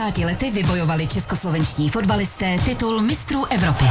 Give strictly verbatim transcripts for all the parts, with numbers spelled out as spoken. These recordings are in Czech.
padesáti lety vybojovali českoslovenští fotbalisté titul mistrů Evropy.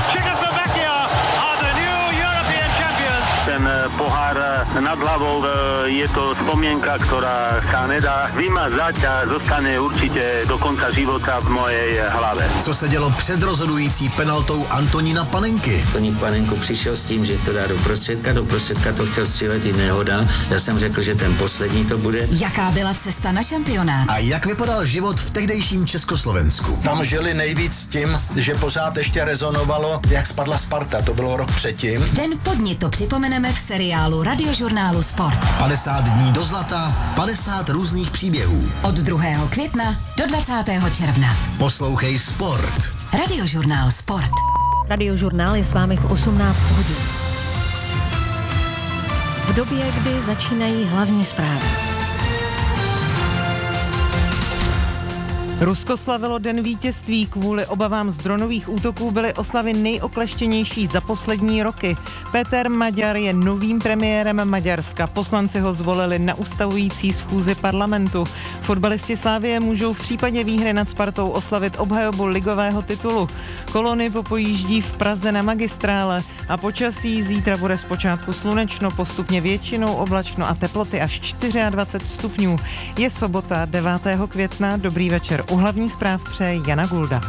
Ten pohár nad hlavou je to spomienka, ktorá sa nedá vymazať a zostane určite do konca života v mojej hlave. Co se dělo před rozhodující penaltou Antonína Panenky? Antonín Panenko přišel s tím, že to dá do prostředka, do prostředka to chtěl střílet i nehoda. Já jsem řekl, že ten poslední to bude. Jaká byla cesta na šampionát? A jak vypadal život v tehdejším Československu? Tam žili nejvíc tím, že pořád ještě rezonovalo, jak spadla Sparta, to bylo rok předtím. Den po dni to připomeneme v seriálu Radiožurnálu Sport. padesát dní do zlata, padesát různých příběhů. Od druhého května do dvacátého června. Poslouchej Sport. Radiožurnál Sport. Radiožurnál je s vámi v osmnáct hodin. V době, kdy začínají hlavní zprávy. Rusko slavilo Den vítězství. Kvůli obavám z dronových útoků byly oslavy nejokleštěnější za poslední roky. Péter Maďar je novým premiérem Maďarska. Poslanci ho zvolili na ustavující schůzi parlamentu. Fotbalisti Slavie můžou v případě výhry nad Spartou oslavit obhajobu ligového titulu. Kolony popojíždí v Praze na magistrále a počasí zítra bude zpočátku slunečno, postupně většinou oblačno a teploty až dvacet čtyři stupňů. Je sobota devátého května. Dobrý večer. U hlavních zpráv přeje Jana Gulda.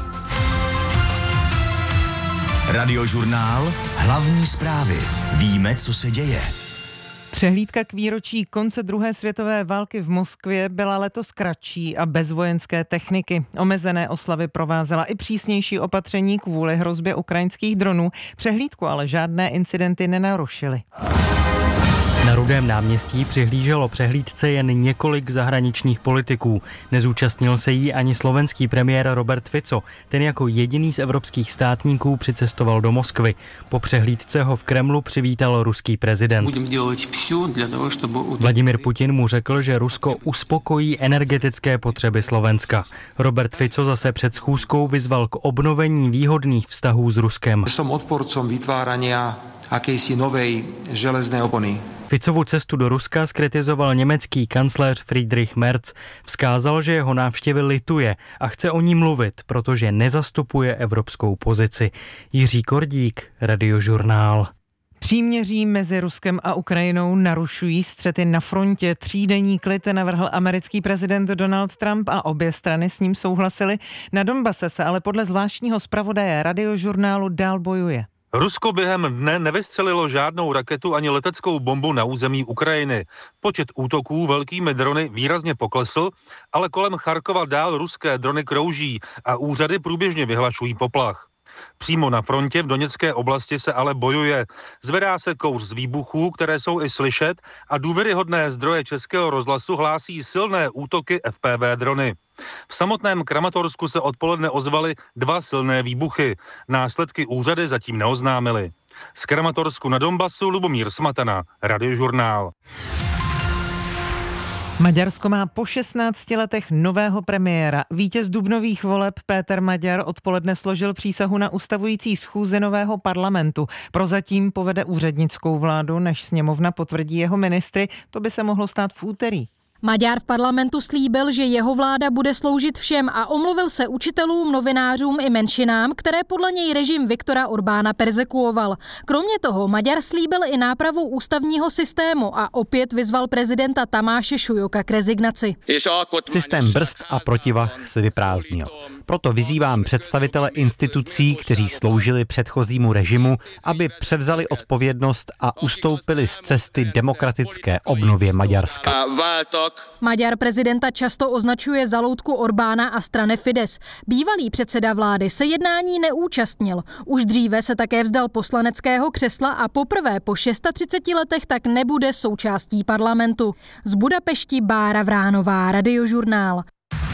Radiožurnál. Hlavní zprávy. Víme, co se děje. Přehlídka k výročí konce druhé světové války v Moskvě byla letos kratší a bez vojenské techniky. Omezené oslavy provázela i přísnější opatření kvůli hrozbě ukrajinských dronů. Přehlídku ale žádné incidenty nenarušily. Na Rudém náměstí přihlíželo přehlídce jen několik zahraničních politiků. Nezúčastnil se jí ani slovenský premiér Robert Fico. Ten jako jediný z evropských státníků přicestoval do Moskvy. Po přehlídce ho v Kremlu přivítal ruský prezident. Vladimír Putin mu řekl, že Rusko uspokojí energetické potřeby Slovenska. Robert Fico zase před schůzkou vyzval k obnovení výhodných vztahů s Ruskem. Som odporcom vytvárania akejsi novej železné opony. Ficovu cestu do Ruska zkritizoval německý kancléř Friedrich Merz. Vzkázal, že jeho návštěvy lituje a chce o ní mluvit, protože nezastupuje evropskou pozici. Jiří Kordík, Radiožurnál. Příměří mezi Ruskem a Ukrajinou narušují střety na frontě. Třídenní klid navrhl americký prezident Donald Trump a obě strany s ním souhlasily. Na Donbase se ale podle zvláštního zpravodaje Radiožurnálu dál bojuje. Rusko během dne nevystřelilo žádnou raketu ani leteckou bombu na území Ukrajiny. Počet útoků velkými drony výrazně poklesl, ale kolem Charkova dál ruské drony krouží a úřady průběžně vyhlašují poplach. Přímo na frontě v Doněcké oblasti se ale bojuje. Zvedá se kouř z výbuchů, které jsou i slyšet, a důvěryhodné zdroje Českého rozhlasu hlásí silné útoky F P V drony. V samotném Kramatorsku se odpoledne ozvaly dva silné výbuchy. Následky úřady zatím neoznámily. Z Kramatorsku na Donbasu Lubomír Smatana, Radiožurnál. Maďarsko má po šestnácti letech nového premiéra. Vítěz dubnových voleb Péter Maďar odpoledne složil přísahu na ustavující schůzi nového parlamentu. Prozatím povede úřednickou vládu, než sněmovna potvrdí jeho ministry. To by se mohlo stát v úterý. Maďar v parlamentu slíbil, že jeho vláda bude sloužit všem a omluvil se učitelům, novinářům i menšinám, které podle něj režim Viktora Orbána perzekuoval. Kromě toho Maďar slíbil i nápravu ústavního systému a opět vyzval prezidenta Tamáše Šujoka k rezignaci. Systém brzd a protivah se vyprázdnil. Proto vyzývám představitele institucí, kteří sloužili předchozímu režimu, aby převzali odpovědnost a ustoupili z cesty demokratické obnově Maďarska. Maďar prezidenta často označuje za loutku Orbána a strany Fidesz. Bývalý předseda vlády se jednání neúčastnil. Už dříve se také vzdal poslaneckého křesla a poprvé po třiceti šesti letech tak nebude součástí parlamentu. Z Budapešti Bára Vránová, Radiožurnál.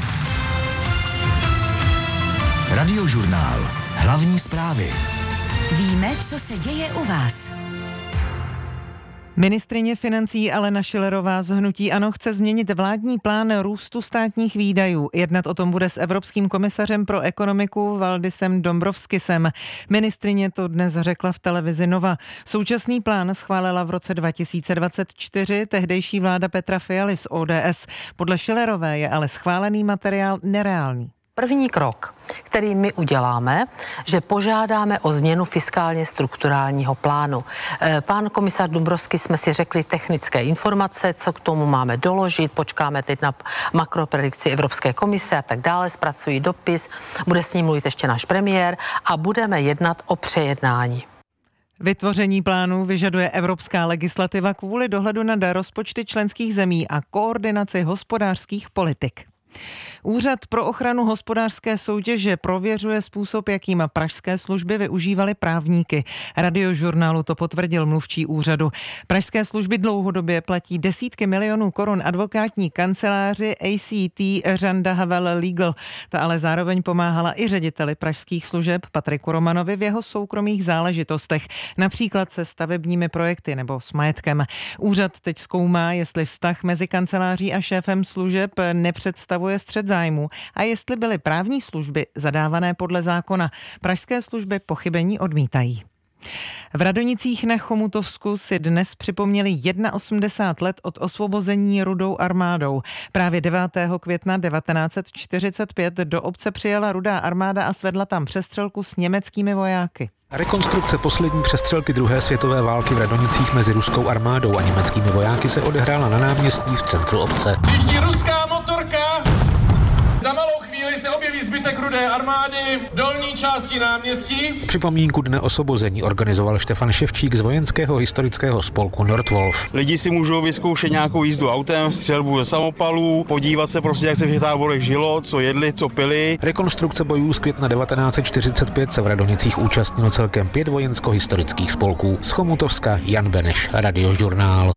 Radiožurnál. Hlavní zprávy. Víme, co se děje u vás. Ministryně financí Alena Schillerová z hnutí ANO chce změnit vládní plán růstu státních výdajů. Jednat o tom bude s evropským komisařem pro ekonomiku Valdisem Dombrovskisem. Ministryně to dnes řekla v televizi Nova. Současný plán schválila v roce dva tisíce dvacet čtyři tehdejší vláda Petra Fialy z O D S. Podle Schillerové je ale schválený materiál nereálný. První krok, který my uděláme, že požádáme o změnu fiskálně strukturálního plánu. Pán komisař Dombrovský jsme si řekli technické informace, co k tomu máme doložit, počkáme teď na makropredikci Evropské komise a tak dále, zpracují dopis, bude s ním mluvit ještě náš premiér a budeme jednat o přejednání. Vytvoření plánu vyžaduje evropská legislativa kvůli dohledu nad rozpočty členských zemí a koordinaci hospodářských politik. Úřad pro ochranu hospodářské soutěže prověřuje způsob, jakým pražské služby využívaly právníky. Radiožurnálu to potvrdil mluvčí úřadu. Pražské služby dlouhodobě platí desítky milionů korun advokátní kanceláři A C T Řanda Havel Legal. Ta ale zároveň pomáhala i řediteli pražských služeb Patriku Romanovi v jeho soukromých záležitostech, například se stavebními projekty nebo s majetkem. Úřad teď zkoumá, jestli vztah mezi kanceláří a šéfem služeb nepředstavuje střet zájmu a jestli byly právní služby zadávané podle zákona. Pražské služby pochybení odmítají. V Radonicích na Chomutovsku si dnes připomněli osmdesát jedna let od osvobození Rudou armádou. Právě devátého května devatenáct set čtyřicet pět do obce přijela Rudá armáda a svedla tam přestřelku s německými vojáky. Rekonstrukce poslední přestřelky druhé světové války v Radonicích mezi ruskou armádou a německými vojáky se odehrála na náměstí v centru obce. Příští ruská motorka! Za malou chvíli se objeví zbytek Rudé armády v dolní části náměstí. Připomínku dne osvobození organizoval Štefan Ševčík z vojenského historického spolku Nordwolf. Lidi si můžou vyzkoušet nějakou jízdu autem, střelbu ze samopalů, podívat se prostě, jak se v těch táborech žilo, co jedli, co pili. Rekonstrukce bojů z května devatenáct set čtyřicet pět se v Radonicích účastnilo celkem pět vojensko-historických spolků. Z Chomutovska Jan Beneš, Radiožurnál.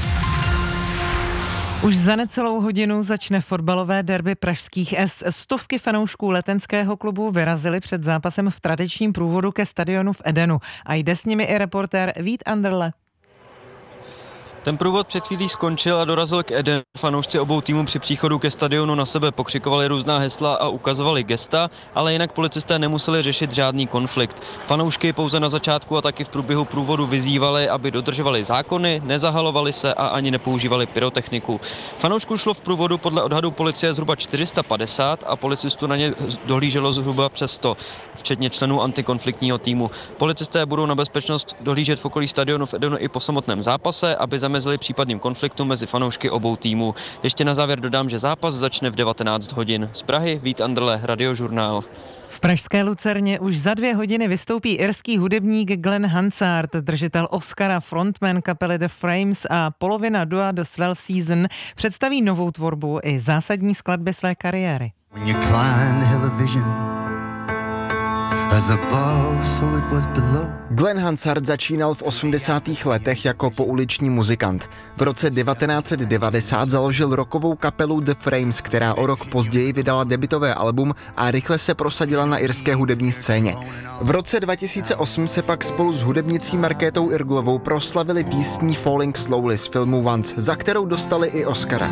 Už za necelou hodinu začne fotbalové derby pražských S. Stovky fanoušků Letenského klubu vyrazili před zápasem v tradičním průvodu ke stadionu v Edenu. A jde s nimi i reportér Vít Anderle. Ten průvod před chvílí skončil a dorazil k Edenu. Fanoušci obou týmů při příchodu ke stadionu na sebe pokřikovali různá hesla a ukazovali gesta, ale jinak policisté nemuseli řešit žádný konflikt. Fanoušky pouze na začátku a taky v průběhu průvodu vyzývali, aby dodržovali zákony, nezahalovali se a ani nepoužívali pyrotechniku. Fanoušků šlo v průvodu podle odhadu policie zhruba čtyři sta padesát a policistů na ně dohlíželo zhruba přes sto, včetně členů antikonfliktního týmu. Policisté budou na bezpečnost dohlížet v okolí stadionu v Edenu i po samotném zápase, aby zamezili případným konfliktům mezi fanoušky obou týmů. Ještě na závěr dodám, že zápas začne v devatenáct hodin. Z Prahy Vít Anderle, Radiožurnál. V pražské Lucerně už za dvě hodiny vystoupí irský hudebník Glenn Hansard, držitel Oscara, frontman kapely The Frames a polovina dua The Swell Season představí novou tvorbu i zásadní skladby své kariéry. Glenn Hansard začínal v osmdesátých letech jako pouliční muzikant. V roce devatenáct set devadesát založil rockovou kapelu The Frames, která o rok později vydala debutové album a rychle se prosadila na irské hudební scéně. V roce dva tisíce osm se pak spolu s hudebnicí Markétou Irglovou proslavili písní Falling Slowly z filmu Once, za kterou dostali i Oscara.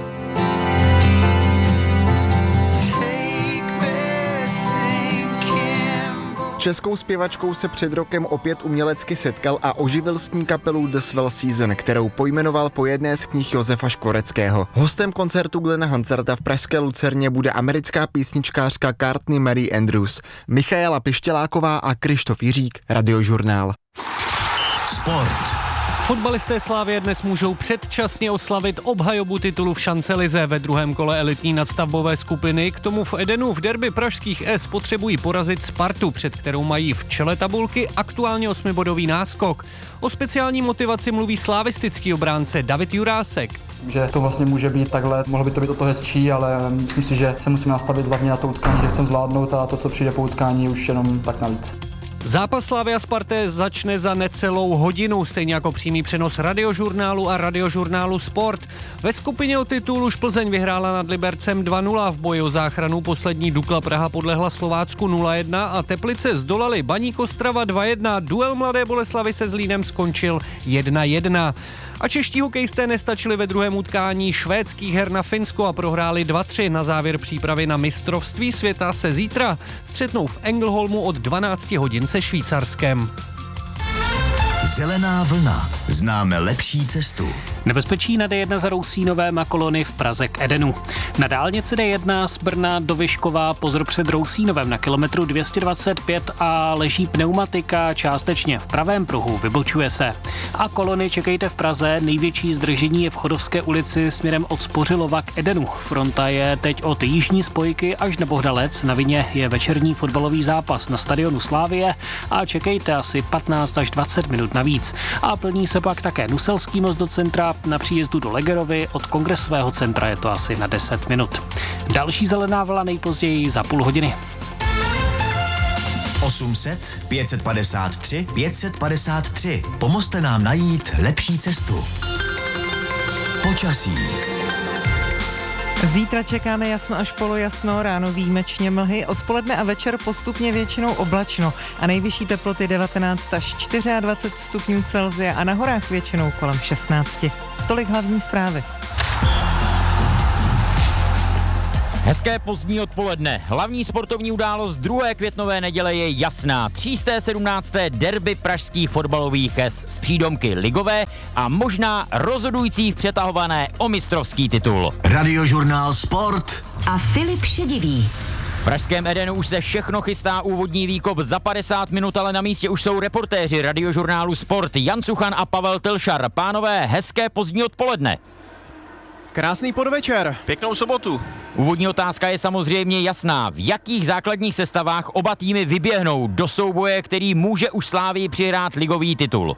Českou zpěvačkou se před rokem opět umělecky setkal a oživil s ní kapelu The Swell Season, kterou pojmenoval po jedné z knih Josefa Škvoreckého. Hostem koncertu Glenna Hansarda v pražské Lucerně bude americká písničkářka Courtney Mary Andrews, Michaela Pištěláková a Krištof Jiřík, Radiožurnál. Sport. Fotbalisté Slavie dnes můžou předčasně oslavit obhajobu titulu v Champs-Élysées ve druhém kole elitní nadstavbové skupiny. K tomu v Edenu v derby pražských S potřebují porazit Spartu, před kterou mají v čele tabulky aktuálně osmibodový náskok. O speciální motivaci mluví slavistický obránce David Jurásek. Že to vlastně může být takhle, mohlo by to být o to hezčí, ale myslím si, že se musíme nastavit hlavně na to utkání, že chceme zvládnout a to, co přijde po utkání, už jenom tak navíc. Zápas Slavia Sparté začne za necelou hodinu, stejně jako přímý přenos Radiožurnálu a Radiožurnálu Sport. Ve skupině o titul už Plzeň vyhrála nad Libercem dva nula, v boji o záchranu poslední Dukla Praha podlehla Slovácku nula jedna a Teplice zdolali Baník Ostrava dva jedna. Duel Mladé Boleslavi se Zlínem skončil jedna jedna. A čeští hokejisté nestačili ve druhém utkání švédských her na Finsko a prohráli dva tři. Na závěr přípravy na mistrovství světa se zítra střetnou v Ängelholmu od dvanáct hodin se Švýcarskem. Zelená vlna. Známe lepší cestu. Nebezpečí na D jedna za Rousínové a kolony v Praze k Edenu. Na dálnici D jedna z Brna do Vyškova pozor před Rousínovem na kilometru dvě stě dvacet pět a leží pneumatika částečně v pravém pruhu, vybočuje se. A kolony čekejte v Praze, největší zdržení je v Chodovské ulici směrem od Spořilova k Edenu. Fronta je teď od jižní spojky až na Bohdalec, na vině je večerní fotbalový zápas na stadionu Slávie a čekejte asi patnáct až dvacet minut navíc. A plní se pak také Nuselský most do centra, na příjezdu do Legerovy od Kongresového centra je to asi na deset minut. Další zelená vlna nejpozději za půl hodiny. osm set pět set padesát tři pět set padesát tři. Pomozte nám najít lepší cestu. Počasí. Zítra čeká nejasno až polojasno, ráno výjimečně mlhy, odpoledne a večer postupně většinou oblačno a nejvyšší teploty devatenáct až dvacet čtyři stupňů Celsia a na horách většinou kolem šestnáct. Tolik hlavní zprávy. Hezké pozdní odpoledne. Hlavní sportovní událost druhé květnové neděle je jasná. tři sta sedmnácté derby pražských fotbalových hes z přídomky ligové a možná rozhodující v přetahované o mistrovský titul. Radiožurnál Sport a Filip Šedivý. V pražském Edenu už se všechno chystá, úvodní výkop za padesát minut, ale na místě už jsou reportéři Radiožurnálu Sport Jan Suchan a Pavel Tilšar. Pánové, hezké pozdní odpoledne. Krásný podvečer. Pěknou sobotu. Úvodní otázka je samozřejmě jasná. V jakých základních sestavách oba týmy vyběhnou do souboje, který může už Slávii přihrát ligový titul?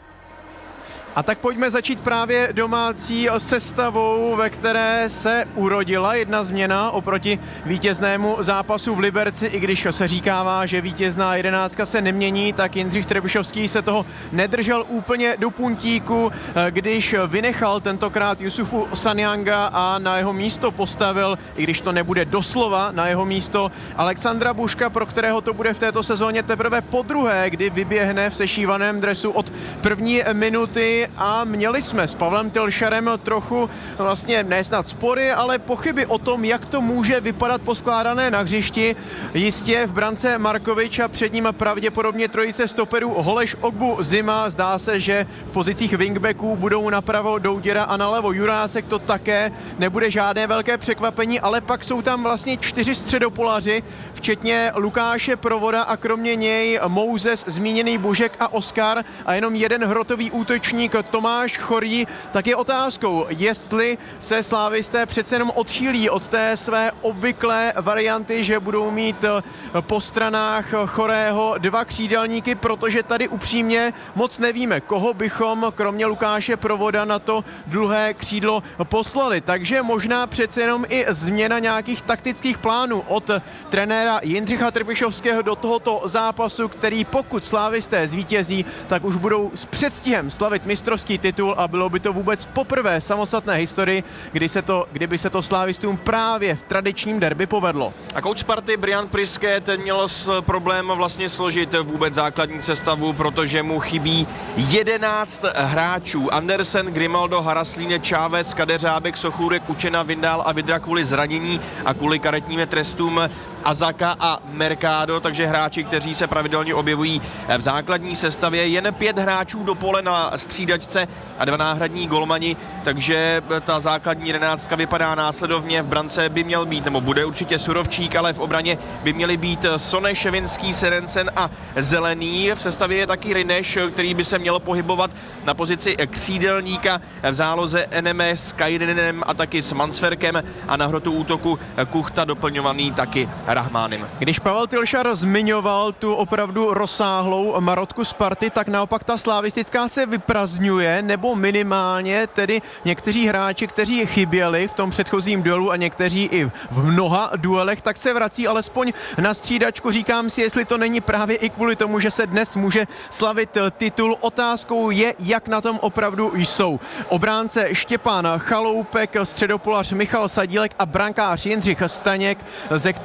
A tak pojďme začít právě domácí sestavou, ve které se urodila jedna změna oproti vítěznému zápasu v Liberci. I když se říkává, že vítězná jedenáctka se nemění, tak Jindřich Trpišovský se toho nedržel úplně do puntíku, když vynechal tentokrát Yusufu Sanyanga a na jeho místo postavil, i když to nebude doslova na jeho místo, Alexandra Buška, pro kterého to bude v této sezóně teprve podruhé, kdy vyběhne v sešívaném dresu od první minuty. A měli jsme s Pavlem Tilšarem trochu vlastně ne snad spory, ale pochyby o tom, jak to může vypadat poskládané na hřišti. Jistě v brance Markovič a před ním pravděpodobně trojice stoperů Holeš, Ogbu, Zima. Zdá se, že v pozicích wingbacků budou napravo Douděra a nalevo Jurásek. To také nebude žádné velké překvapení, ale pak jsou tam vlastně čtyři středopolaři, včetně Lukáše Provoda a kromě něj Mouzes, zmíněný Bužek a Oskar a jenom jeden hrotový útočník Tomáš Chorý. Tak je otázkou, jestli se slávisté přece jenom odchýlí od té své obvyklé varianty, že budou mít po stranách Chorého dva křídelníky, protože tady upřímně moc nevíme, koho bychom kromě Lukáše Provoda na to druhé křídlo poslali. Takže možná přece jenom i změna nějakých taktických plánů od trenéra Jindřicha Trpišovského do tohoto zápasu, který pokud slávisté zvítězí, tak už budou s předstihem slavit mistrovství titul a bylo by to vůbec poprvé v samostatné historii, kdy se to, kdyby se to slávistům právě v tradičním derby povedlo. A kouč Sparty Brian Priske, ten měl problém vlastně složit vůbec základní sestavu, protože mu chybí jedenáct hráčů. Andersen, Grimaldo, Haraslín, Chávez, Kadeřábek, Sochůrek, Kučena, Vindál a Vidra kvůli zranění a kvůli karetním trestům Azaka a Mercado, takže hráči, kteří se pravidelně objevují v základní sestavě. Jen pět hráčů do pole na střídačce a dva náhradní golmani, takže ta základní jedenáctka vypadá následovně. V brance by měl být, nebo bude určitě Surovčík, ale v obraně by měli být Sone, Ševinský, Serencen a Zelený. V sestavě je taky Rineš, který by se měl pohybovat na pozici křídelníka, v záloze Eneme s Kajrinem a taky s Mansverkem a na hrotu útoku Kuchta doplňovaný taky Rahmánem. Když Pavel Tilšar zmiňoval tu opravdu rozsáhlou marotku Sparty, tak naopak ta slavistická se vyprazňuje, nebo minimálně tedy někteří hráči, kteří chyběli v tom předchozím duelu a někteří i v mnoha duelech, tak se vrací alespoň na střídačku. Říkám si, jestli to není právě i kvůli tomu, že se dnes může slavit titul. Otázkou je, jak na tom opravdu jsou. Obránce Štěpán Chaloupek, středopolař Michal Sadílek a brankář Jindřich Staněk, ze kterých hlavně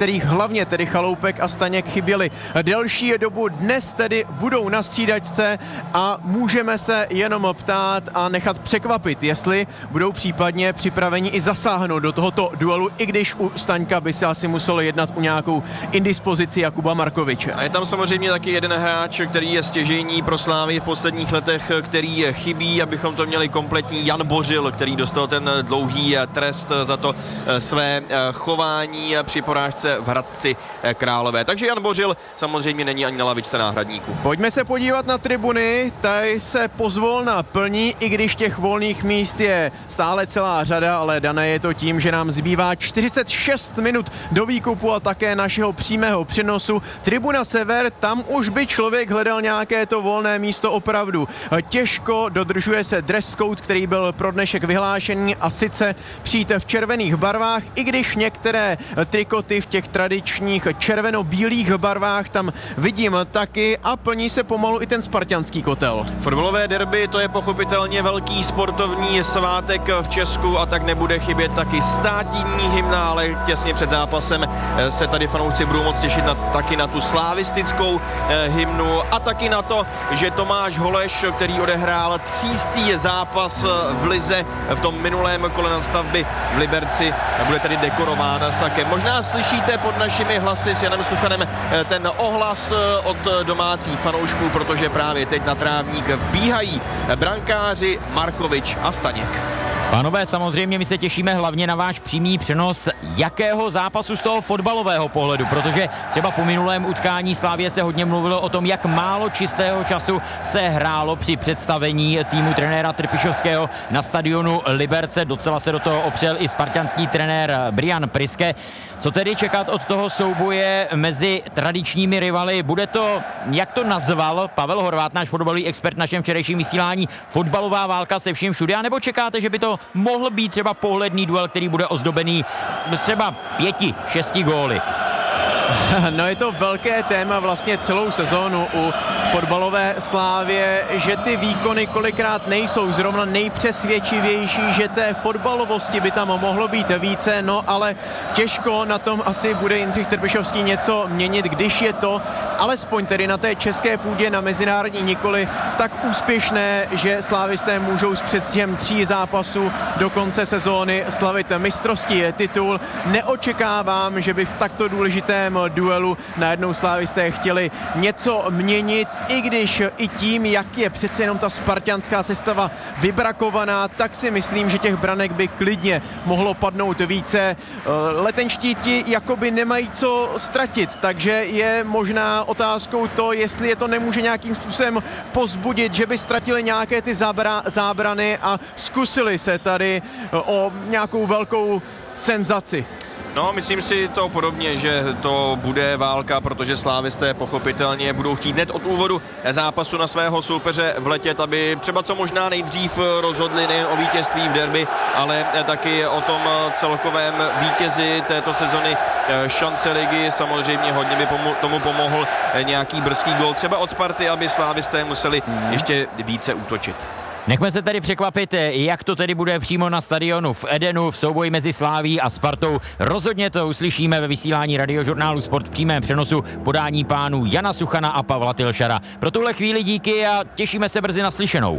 hlavně tedy Chaloupek a Staněk chyběli delší dobu. Dnes tedy budou na střídačce a můžeme se jenom ptát a nechat překvapit, jestli budou případně připraveni i zasáhnout do tohoto duelu, i když u Staňka by se asi muselo jednat u nějakou indispozici Jakuba Markoviče. A je tam samozřejmě taky jeden hráč, který je stěžejní pro Slávy v posledních letech, který chybí, abychom to měli kompletní, Jan Bořil, který dostal ten dlouhý trest za to své chování při porážce v Hradci Králové. Takže Jan Bořil samozřejmě není ani na lavičce náhradníků. Pojďme se podívat na tribuny, tady se pozvolna plní, i když těch volných míst je stále celá řada, ale dané je to tím, že nám zbývá čtyřicet šest minut do výkupu a také našeho přímého přenosu. Tribuna Sever, tam už by člověk hledal nějaké to volné místo opravdu těžko, dodržuje se dress code, který byl pro dnešek vyhlášený, a sice přijít v červených barvách, i když některé trikoty v těch tradičních červeno-bílých barvách tam vidím taky a plní se pomalu i ten spartanský kotel. Fotbalové derby, to je pochopitelně velký sportovní svátek v Česku a tak nebude chybět taky státní hymna, ale těsně před zápasem se tady fanoušci budou moc těšit na, taky na tu slavistickou eh, hymnu a taky na to, že Tomáš Holeš, který odehrál třístý zápas v lize v tom minulém kole nadstavby v Liberci, bude tedy dekorován sakem. Možná slyšíte pod našimi hlasy s Janem Suchanem ten ohlas od domácích fanoušků, protože právě teď na trávník vbíhají brankáři Markovič a Staněk. Pánové, samozřejmě my se těšíme hlavně na váš přímý přenos jakého zápasu z toho fotbalového pohledu, protože třeba po minulém utkání Slavie se hodně mluvilo o tom, jak málo čistého času se hrálo při představení týmu trenéra Trpišovského na stadionu Liberce. Docela se do toho opřel i spartanský trenér Brian Priske. Co tedy čekat od toho souboje mezi tradičními rivaly? Bude to, jak to nazval Pavel Horvát, náš fotbalový expert v našem včerejším vysílání, fotbalová válka se vším všude, a nebo čekáte, že by to mohl být třeba pohledný duel, který bude ozdobený třeba pěti, šesti góly? No, je to velké téma vlastně celou sezónu u fotbalové Slávie, že ty výkony kolikrát nejsou zrovna nejpřesvědčivější, že té fotbalovosti by tam mohlo být více, no ale těžko na tom asi bude Jindřich Trpišovský něco měnit, když je to alespoň tedy na té české půdě, na mezinárodní nikoli, tak úspěšné, že slávisté můžou s předstihem tří zápasů do konce sezóny slavit mistrovský titul. Neočekávám, že by v takto důležitém duelu najednou slávisté chtěli něco měnit, i když i tím, jak je přece jenom ta spartanská sestava vybrakovaná, tak si myslím, že těch branek by klidně mohlo padnout více. Letenští ti jakoby nemají co ztratit, takže je možná otázkou to, jestli je to nemůže nějakým způsobem pozbudit, že by ztratili nějaké ty zábra, zábrany a zkusili se tady o nějakou velkou senzaci. No, myslím si to podobně, že to bude válka, protože slávisté pochopitelně budou chtít hned od úvodu zápasu na svého soupeře vletět, aby třeba co možná nejdřív rozhodli nejen o vítězství v derby, ale taky o tom celkovém vítězi této sezony šance ligy. Samozřejmě hodně by tomu pomohl nějaký brzký gól třeba od Sparty, aby slávisté museli ještě více útočit. Nechme se tedy překvapit, jak to tedy bude přímo na stadionu v Edenu v souboji mezi Slaví a Spartou. Rozhodně to uslyšíme ve vysílání Radiožurnálu Sport v přímém přenosu podání pánů Jana Suchana a Pavla Tilšara. Pro tuhle chvíli díky a těšíme se brzy naslyšenou.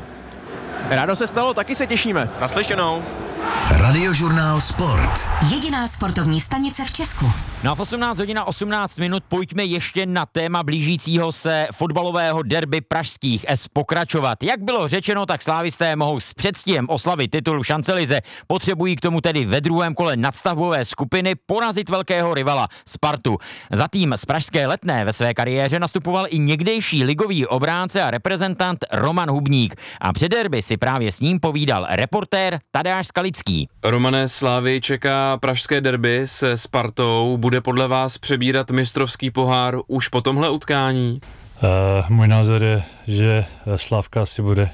Rádo se stalo, taky se těšíme. Naslyšenou. Radiožurnál Sport. Jediná sportovní stanice v Česku. No a v osmnáct hodin a osmnáct minut pojďme ještě na téma blížícího se fotbalového derby pražských S pokračovat. Jak bylo řečeno, tak slávisté mohou s předstihem oslavit titul v šancelize. Potřebují k tomu tedy ve druhém kole nadstavbové skupiny porazit velkého rivala Spartu. Za tým z pražské Letné ve své kariéře nastupoval i někdejší ligový obránce a reprezentant Roman Hubník. A před derby si právě s ním povídal reportér Tadeáš Skalický. Romane, Slávy čeká pražské derby se Spartou. Bude podle vás přebírat mistrovský pohár už po tomhle utkání? Uh, můj názor je, že Slávka si bude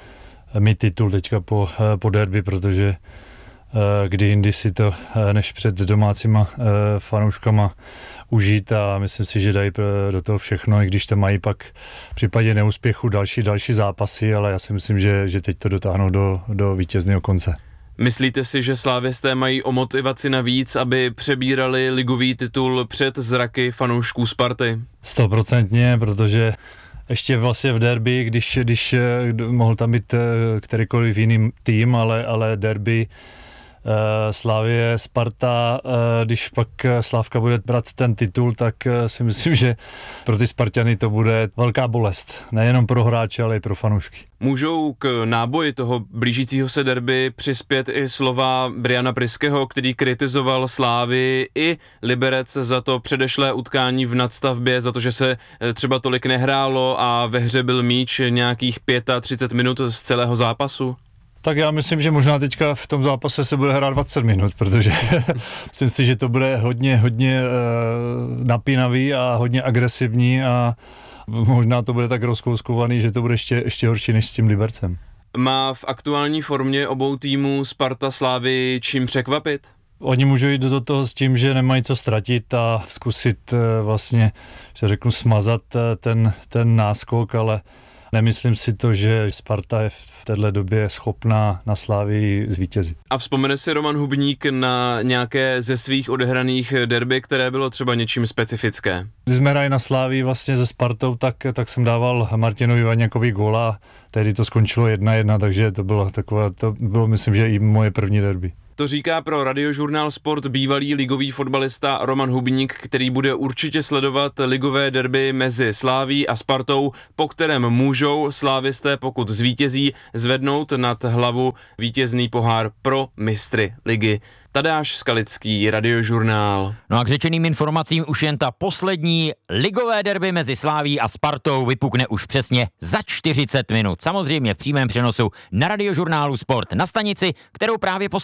mít titul teďka po, po derby, protože uh, kdy jindy si to uh, než před domácíma uh, fanouškama užít, a myslím si, že dají do toho všechno, i když to mají pak v případě neúspěchu další další zápasy, ale já si myslím, že, že teď to dotáhnou do, do vítězného konce. Myslíte si, že slávisté mají o motivaci navíc, aby přebírali ligový titul před zraky fanoušků Sparty? Stoprocentně, protože ještě vlastně v derby, když, když mohl tam být kterýkoliv jiný tým, ale, ale derby Slavie, Sparta, když pak Slávka bude brát ten titul, tak si myslím, že pro ty Sparťany to bude velká bolest. Nejenom pro hráče, ale i pro fanoušky. Můžou k náboji toho blížícího se derby přispět i slova Briana Priského, který kritizoval Slávy i Liberec za to předešlé utkání v nadstavbě, za to, že se třeba tolik nehrálo a ve hře byl míč nějakých třicet pět minut z celého zápasu? Tak já myslím, že možná teďka v tom zápase se bude hrát dvacet minut, protože myslím si, že to bude hodně, hodně uh, napínavý a hodně agresivní a možná to bude tak rozkouskovaný, že to bude ještě, ještě horší než s tím Libercem. Má v aktuální formě obou týmů Sparta Slávy čím překvapit? Oni můžou jít do toho s tím, že nemají co ztratit a zkusit uh, vlastně, že řeknu, smazat uh, ten, ten náskok, ale nemyslím si to, že Sparta je v této době schopná na Slávii zvítězit. A vzpomene si Roman Hubník na nějaké ze svých odehraných derby, které bylo třeba něčím specifické? Když jsme hráli na Slávii vlastně se Spartou, tak, tak jsem dával Martinovi Vaňakovi góla, tehdy to skončilo jedna jedna, takže to bylo takové, to bylo myslím, že i moje první derby. To říká pro Radiožurnál Sport bývalý ligový fotbalista Roman Hubník, který bude určitě sledovat ligové derby mezi Sláví a Spartou, po kterém můžou slávisté, pokud zvítězí, zvednout nad hlavu vítězný pohár pro mistry ligy. Tadeáš Skalický, Radiožurnál. No a k řečeným informacím už jen ta poslední ligové derby mezi Sláví a Spartou vypukne už přesně za čtyřicet minut. Samozřejmě v přímém přenosu na Radiožurnálu Sport na stanici, kterou právě